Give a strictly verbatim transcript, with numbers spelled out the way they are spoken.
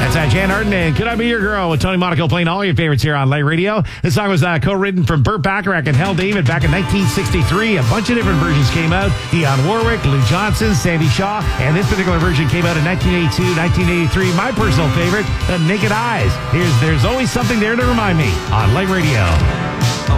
That's uh, Jan Arden and Could I Be Your Girl with Tony Monaco playing all your favorites here on Light Radio. This song was uh, co-written from Burt Bacharach and Hal David back in nineteen sixty-three. A bunch of different versions came out. Dionne Warwick, Lou Johnson, Sandy Shaw, and this particular version came out in nineteen eighty-two, nineteen eighty-three. My personal favorite, The Naked Eyes. Here's There's Always Something There to Remind Me on Light Radio.